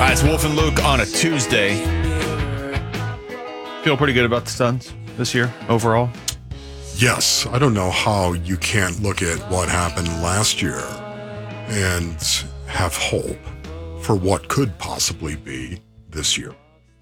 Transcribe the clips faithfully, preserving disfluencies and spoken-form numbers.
right, it's Wolf and Luke on a Tuesday. Feel pretty good about the Suns this year overall? Yes. I don't know how you can't look at what happened last year and have hope for what could possibly be this year.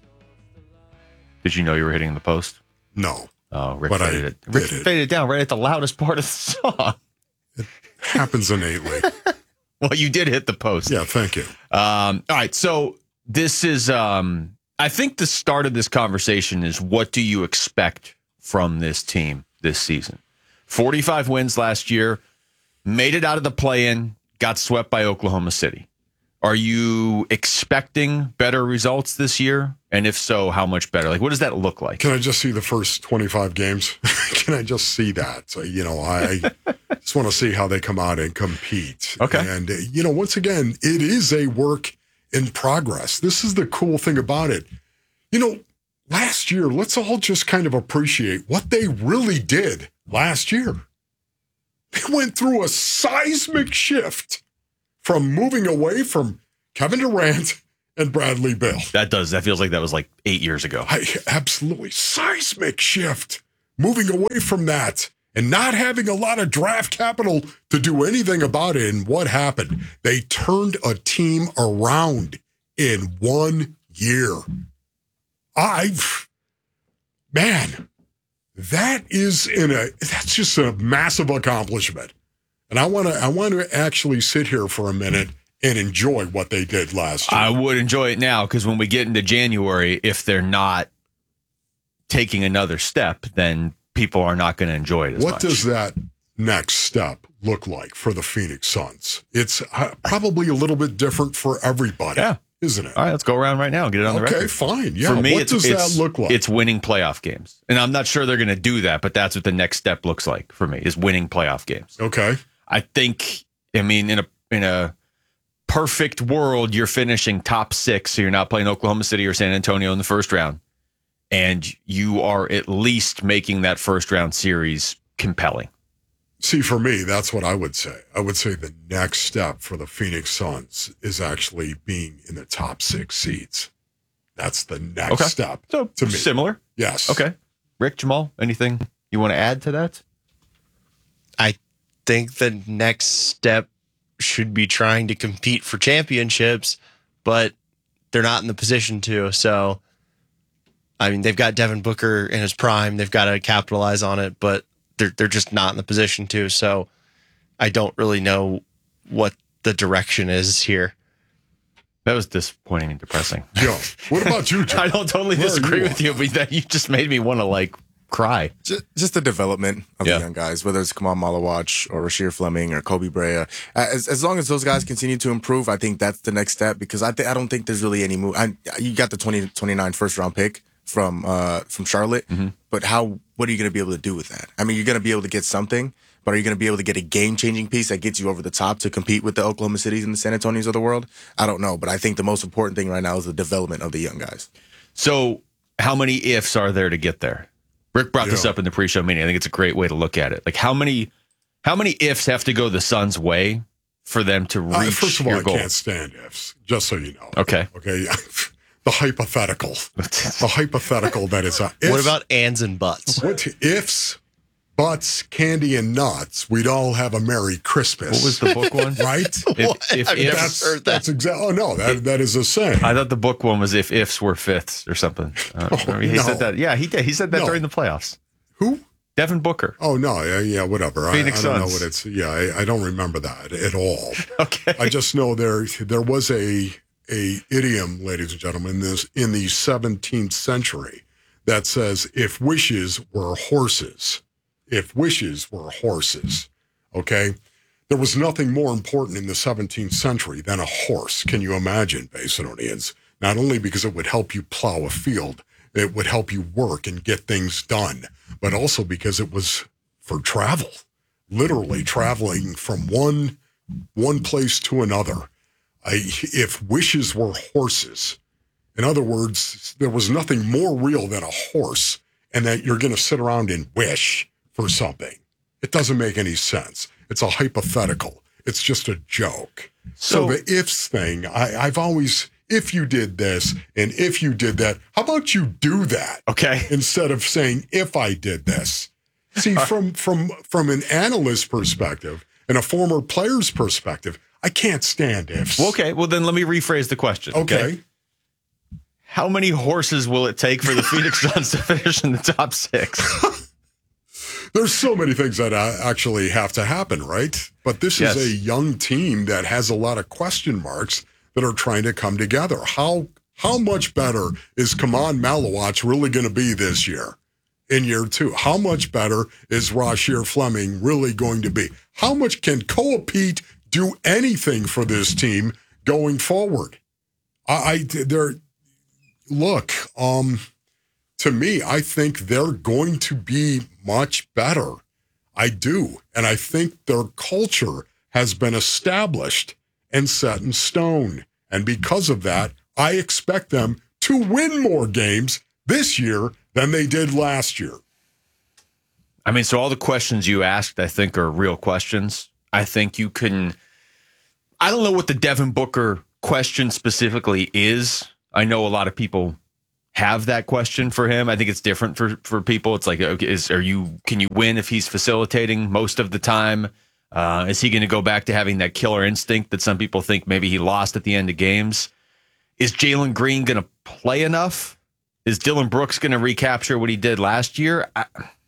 Did you know you were hitting the post? No. Oh, Rick but faded I it. Rick did it. faded it down right at the loudest part of the song. It happens innately. Well, you did hit the post. Yeah, thank you. Um, all right, so this is, um, I think the start of this conversation is what do you expect from this team this season? forty-five wins last year, made it out of the play-in, got swept by Oklahoma City. Are you expecting better results this year? And if so, how much better? Like, what does that look like? Can I just see the first twenty-five games? Can I just see that? So, you know, I just want to see how they come out and compete. Okay. And, uh, you know, once again, it is a work in progress. This is the cool thing about it. You know, last year, let's all just kind of appreciate what they really did last year. They went through a seismic shift from moving away from Kevin Durant and Bradley Beal. That does. That feels like that was like eight years ago. I, absolutely. Seismic shift. Moving away from that and not having a lot of draft capital to do anything about it. And what happened? They turned a team around in one year. I, man, that is in a, that's just a massive accomplishment. And I want to, I want to actually sit here for a minute and enjoy what they did last year. I would enjoy it now because when we get into January, if they're not taking another step, then people are not going to enjoy it as what much. What does that next step look like for the Phoenix Suns? It's uh, probably a little bit different for everybody, yeah. isn't it? All right, let's go around right now and get it on the record. Okay, fine. Yeah. For me, what it's, does it's, that look like? It's winning playoff games. And I'm not sure they're going to do that, but that's what the next step looks like for me, is winning playoff games. Okay. I think, I mean, in a in a perfect world, you're finishing top six, so you're not playing Oklahoma City or San Antonio in the first round. And you are at least making that first round series compelling. See, for me, that's what I would say. I would say the next step for the Phoenix Suns is actually being in the top six seeds. That's the next okay. step So to me. Similar? Yes. Okay. Rick, Jamal, anything you want to add to that? I think the next step should be trying to compete for championships, but they're not in the position to. So, I mean, they've got Devin Booker in his prime. They've got to capitalize on it, but they're they're just not in the position to. So, I don't really know what the direction is here. That was disappointing and depressing. Yo, what about you, John? I don't totally Where are disagree you with you, but that you just made me want to like cry. Just, just the development of Yeah. the young guys, whether it's Kamal Malawach or Rasheer Fleming or Kobe Brea. As, as long as those guys continue to improve, I think that's the next step because I th- I don't think there's really any move. I, you got the twenty twenty-nine first round pick from uh, from Charlotte, Mm-hmm. but how? What are you going to be able to do with that? I mean, you're going to be able to get something, but are you going to be able to get a game changing piece that gets you over the top to compete with the Oklahoma Cities and the San Antonios of the world? I don't know, but I think the most important thing right now is the development of the young guys. So, how many ifs are there to get there? Rick brought this Yeah. up in the pre-show meeting. I think it's a great way to look at it. Like how many, how many ifs have to go the Suns' way for them to reach Uh, first of all, your I goal? can't stand ifs, just so you know. Okay. Okay. The hypothetical. The hypothetical that is. Uh, What ifs- about ands and buts? What ifs, buts, candy, and nuts? We'd all have a Merry Christmas. What was the book one? right? If, if I've never ifs, That's heard that. that's exactly. Oh no, that that is a saying. I thought the book one was if ifs were fifths or something. Uh, Oh, he no. said that. Yeah, he did. He said that No. during the playoffs. Who? Devin Booker. Oh no, yeah, yeah whatever. I, I Phoenix don't know Suns. what it's. Yeah, I, I don't remember that at all. Okay. I just know there there was a a idiom, ladies and gentlemen, this in the seventeenth century that says if wishes were horses, if wishes were horses, okay, there was nothing more important in the seventeenth century than a horse. Can you imagine, Basinonians? Not only because it would help you plow a field, it would help you work and get things done, but also because it was for travel, literally traveling from one one place to another. I, if wishes were horses, in other words, there was nothing more real than a horse, and that you're going to sit around and wish for something. It doesn't make any sense. It's a hypothetical. It's just a joke. So, So- the ifs thing, I, I've always, if you did this and if you did that. How about you do that? Okay. Instead of saying, if I did this. See, from from from an analyst perspective and a former player's perspective, I can't stand ifs. Well, okay. Well, then let me rephrase the question. Okay. okay? How many horses will it take for the Phoenix Suns to finish in the top six? There's so many things that uh, actually have to happen, right? But this Yes. is a young team that has a lot of question marks that are trying to come together. How how much better is Kaman Malawach really going to be this year in year two? How much better is Rasheer Fleming really going to be? How much can Koa Pete do anything for this team going forward? I, I they're look, um, to me, I think they're going to be much better. I do. And I think their culture has been established and set in stone. And because of that, I expect them to win more games this year than they did last year. I mean, so all the questions you asked, I think, are real questions. I think you can. I don't know what the Devin Booker question specifically is. I know a lot of people have that question for him. I think it's different for, for people. It's like, okay, is are you can you win if he's facilitating most of the time? Uh, is he going to go back to having that killer instinct that some people think maybe he lost at the end of games? Is Jalen Green going to play enough? Is Dylan Brooks going to recapture what he did last year? I,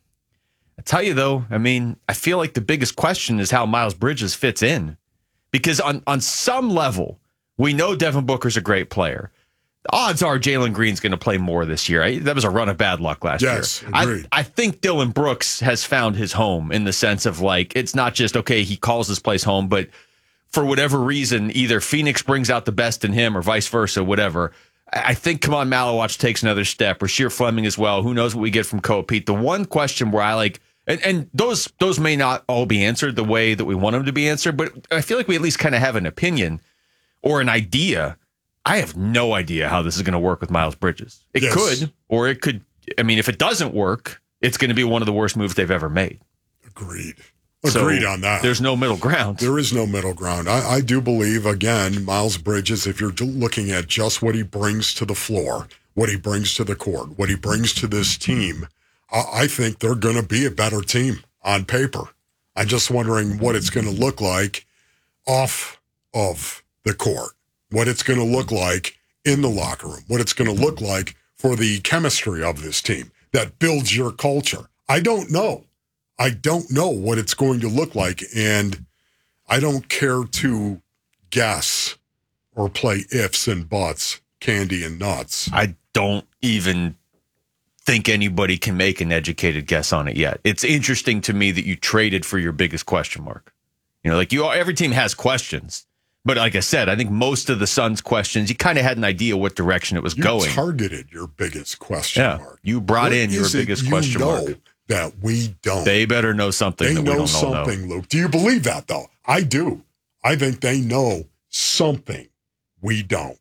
I tell you, though, I mean, I feel like the biggest question is how Miles Bridges fits in. Because on, on some level, we know Devin Booker's a great player. The odds are Jalen Green's going to play more this year. I, that was a run of bad luck last yes, year. Agreed. I, I think Dylan Brooks has found his home in the sense of like, it's not just, okay, he calls this place home, but for whatever reason, either Phoenix brings out the best in him or vice versa, whatever. I, I think Kaman Malawach takes another step. Rasheer Fleming as well. Who knows what we get from Koa Pete? The one question where I like, and, and those those may not all be answered the way that we want them to be answered, but I feel like we at least kind of have an opinion or an idea. I have no idea how this is going to work with Miles Bridges. It Yes. could, or it could. I mean, if it doesn't work, it's going to be one of the worst moves they've ever made. Agreed. So Agreed on that. There's no middle ground. There is no middle ground. I, I do believe, again, Miles Bridges, if you're looking at just what he brings to the floor, what he brings to the court, what he brings to this team, I, I think they're going to be a better team on paper. I'm just wondering what it's going to look like off of the court, what it's going to look like in the locker room, what it's going to look like for the chemistry of this team that builds your culture. I don't know. I don't know what it's going to look like, and I don't care to guess or play ifs and buts, candy and nuts. I don't even think anybody can make an educated guess on it yet. It's interesting to me that you traded for your biggest question mark. You know, like you, every team has questions, but like I said, I think most of the Suns' questions, you kind of had an idea what direction it was You going. targeted your biggest question Yeah, mark. you brought What in your is it biggest you question know mark. that we don't. They better know something They that we know don't something, know. Luke. Do you believe that, though? I do. I think they know something we don't.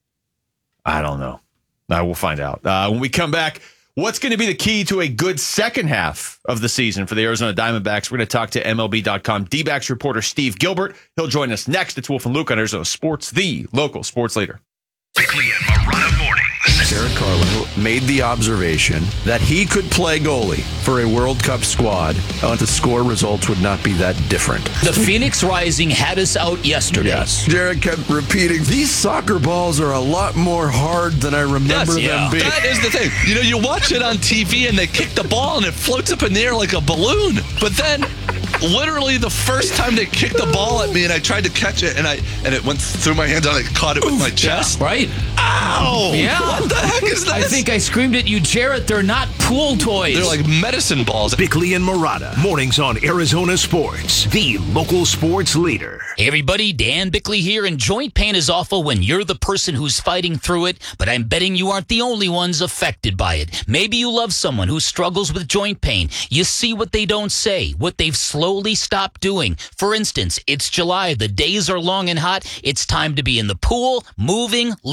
I don't know. I will find out. Uh, when we come back, what's going to be the key to a good second half of the season for the Arizona Diamondbacks? We're going to talk to M L B dot com D-backs reporter Steve Gilbert. He'll join us next. It's Wolf and Luke on Arizona Sports, the local sports leader. Bickley and Morana mornings. Derek Carlin made the observation that he could play goalie for a World Cup squad, and the score results would not be that different. The Phoenix Rising had us out yesterday. Yes. Derek kept repeating, these soccer balls are a lot more hard than I remember Yes, yeah. them being. That is the thing. You know, you watch it on T V and they kick the ball and it floats up in the air like a balloon. But then, literally, the first time they kicked the ball at me and I tried to catch it and I and it went through my hands and I caught it with my chest. Right? Ow! Yeah. What the heck is that? I think I screamed at you, Jarrett. They're not pool toys. they're like medicine balls. Bickley and Morana mornings on Arizona Sports, the local sports leader. Hey everybody, Dan Bickley here, and joint pain is awful when you're the person who's fighting through it, but I'm betting you aren't the only ones affected by it. Maybe you love someone who struggles with joint pain. You see what they don't say, what they've slowly stopped doing. For instance, it's July, the days are long and hot, it's time to be in the pool, moving, living.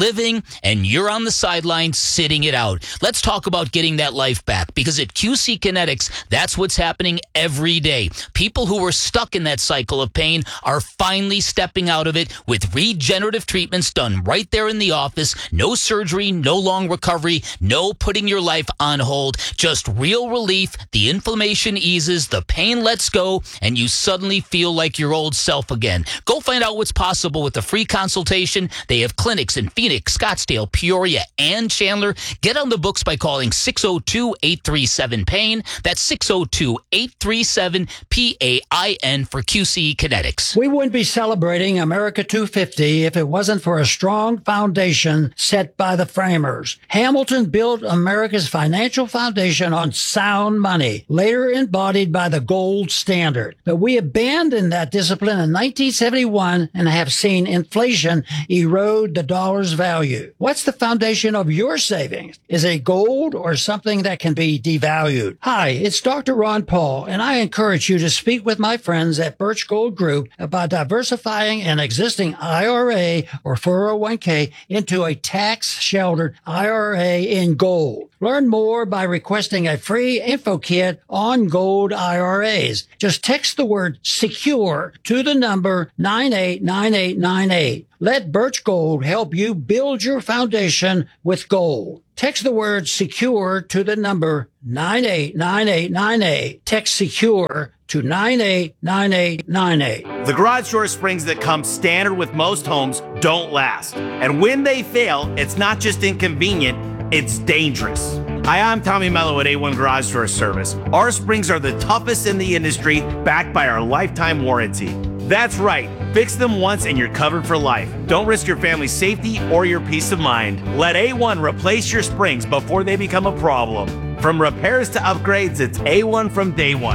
and you're on the sideline sitting it out. Let's talk about getting that life back, because at Q C Kinetics, that's what's happening every day. People who were stuck in that cycle of pain are finally stepping out of it with regenerative treatments done right there in the office. No surgery, no long recovery, no putting your life on hold, just real relief. The inflammation eases, the pain lets go, and you suddenly feel like your old self again. Go find out what's possible with a free consultation. They have clinics in Phoenix, Scottsdale, Peoria, and Chandler. Get on the books by calling six oh two, eight three seven, pain. That's six oh two, eight three seven, P A I N for Q C Kinetics. We wouldn't be celebrating America two fifty if it wasn't for a strong foundation set by the framers. Hamilton built America's financial foundation on sound money, later embodied by the gold standard. But we abandoned that discipline in nineteen seventy-one and have seen inflation erode the dollar's value. What's the foundation of your savings? Is it gold or something that can be devalued? Hi, it's Doctor Ron Paul, and I encourage you to speak with my friends at Birch Gold Group about diversifying an existing I R A or four oh one k into a tax-sheltered I R A in gold. Learn more by requesting a free info kit on gold I R As. Just text the word SECURE to the number nine eight nine eight nine eight. Let Birch Gold help you build your foundation with gold. Text the word SECURE to the number nine eight nine eight nine eight. Text SECURE to nine eight nine eight nine eight. The garage door springs that come standard with most homes don't last. And when they fail, it's not just inconvenient, it's dangerous. Hi, I'm Tommy Mello at A one Garage Door Service. Our springs are the toughest in the industry, backed by our lifetime warranty. That's right. Fix them once and you're covered for life. Don't risk your family's safety or your peace of mind. Let A one replace your springs before they become a problem. From repairs to upgrades, it's A one from day one.